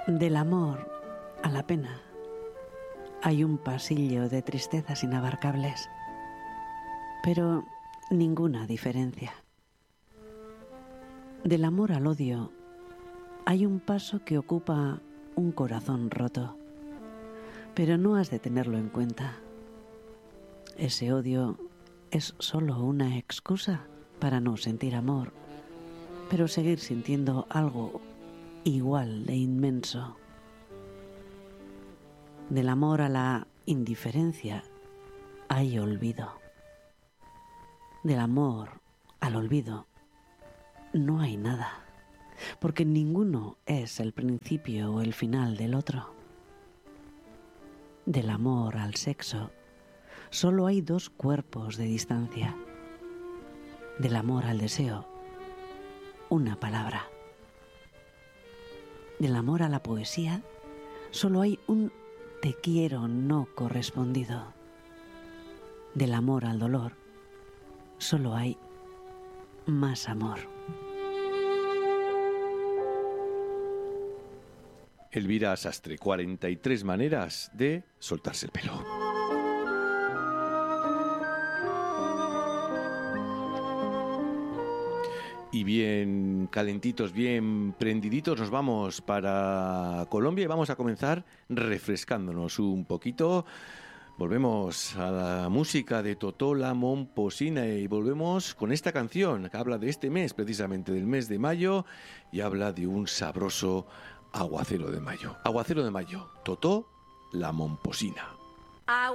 Del amor a la pena hay un pasillo de tristezas inabarcables, pero ninguna diferencia. Del amor al odio hay un paso que ocupa un corazón roto, pero no has de tenerlo en cuenta. Ese odio es solo una excusa para no sentir amor, pero seguir sintiendo algo igual de inmenso. Del amor a la indiferencia hay olvido. Del amor al olvido no hay nada, porque ninguno es el principio o el final del otro. Del amor al sexo solo hay dos cuerpos de distancia. Del amor al deseo, una palabra. Del amor a la poesía solo hay un te quiero no correspondido. Del amor al dolor solo hay más amor. Elvira Sastre, 43 maneras de soltarse el pelo. Y bien calentitos, bien prendiditos, nos vamos para Colombia y vamos a comenzar refrescándonos un poquito. Volvemos a la música de Totó La Momposina y volvemos con esta canción que habla de este mes, precisamente del mes de mayo, y habla de un sabroso aguacero de mayo. Aguacero de mayo, Totó La Momposina.